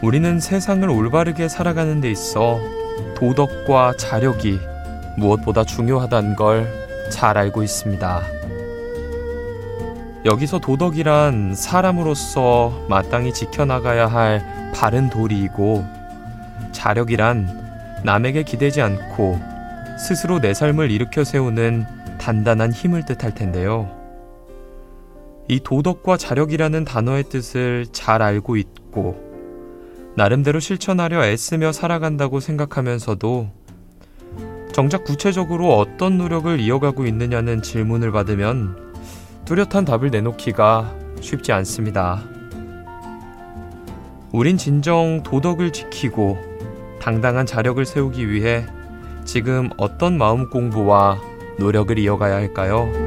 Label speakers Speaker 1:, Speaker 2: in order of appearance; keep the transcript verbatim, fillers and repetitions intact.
Speaker 1: 우리는 세상을 올바르게 살아가는 데 있어 도덕과 자력이 무엇보다 중요하다는 걸 잘 알고 있습니다. 여기서 도덕이란 사람으로서 마땅히 지켜나가야 할 바른 도리이고, 자력이란 남에게 기대지 않고 스스로 내 삶을 일으켜 세우는 단단한 힘을 뜻할 텐데요. 이 도덕과 자력이라는 단어의 뜻을 잘 알고 있고 나름대로 실천하려 애쓰며 살아간다고 생각하면서도 정작 구체적으로 어떤 노력을 이어가고 있느냐는 질문을 받으면 뚜렷한 답을 내놓기가 쉽지 않습니다. 우린 진정 도덕을 지키고 당당한 자력을 세우기 위해 지금 어떤 마음 공부와 노력을 이어가야 할까요?